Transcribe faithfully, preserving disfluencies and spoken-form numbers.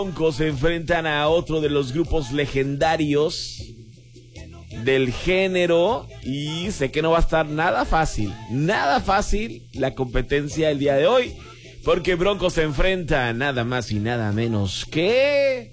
Broncos se enfrentan a otro de los grupos legendarios del género y sé que no va a estar nada fácil, nada fácil la competencia el día de hoy, porque Broncos se enfrenta nada más y nada menos que